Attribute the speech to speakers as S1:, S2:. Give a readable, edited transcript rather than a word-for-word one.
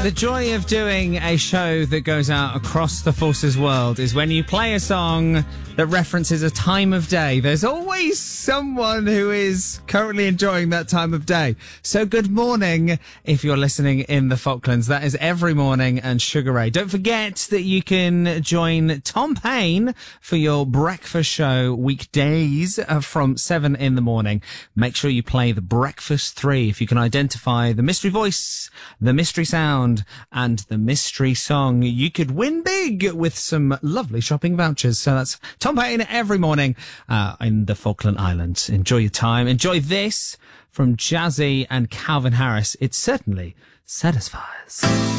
S1: The joy of doing a show that goes out across the Forces world is when you play a song that references a time of day. There's always someone who is currently enjoying that time of day. So good morning if you're listening in the Falklands. That is every morning and Sugar Ray. Don't forget that you can join Tom Payne for your breakfast show weekdays from 7 in the morning. Make sure you play the Breakfast 3 if you can identify the mystery voice, the mystery sound, and the mystery song. You could win big with some lovely shopping vouchers. So that's Tom Payne every morning in the Falkland Islands. Enjoy your time. Enjoy this from Jazzy and Calvin Harris. It certainly satisfies.